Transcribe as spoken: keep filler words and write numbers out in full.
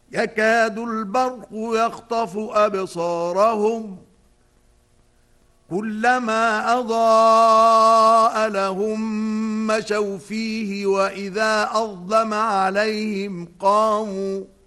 يكاد البرق يخطف أبصارهم كلما أضاء لهم مشوا فيه وإذا أظلم عليهم قاموا